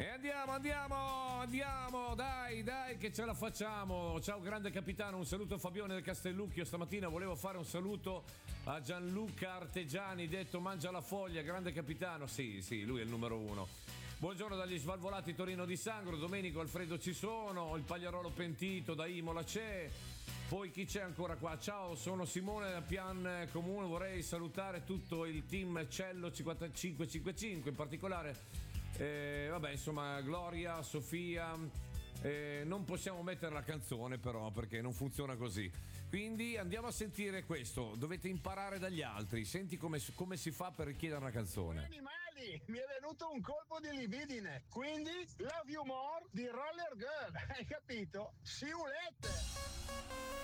E andiamo, dai, che ce la facciamo. Ciao grande capitano, un saluto a Fabione del Castellucchio. Stamattina volevo fare un saluto a Gianluca Artegiani, detto Mangia la foglia, grande capitano. Sì, lui è il numero uno. Buongiorno dagli Svalvolati Torino di Sangro, Domenico, Alfredo ci sono, il Pagliarolo Pentito da Imola c'è. Poi chi c'è ancora qua? Ciao, sono Simone da Pian Comune, vorrei salutare tutto il team Cello 5555, in particolare Gloria, Sofia. Non possiamo mettere la canzone però perché non funziona così, quindi andiamo a sentire questo. Dovete imparare dagli altri. Senti come si fa per richiedere una canzone. Animali, mi è venuto un colpo di libidine, quindi Love You More di Roller Girl, hai capito? Siulette.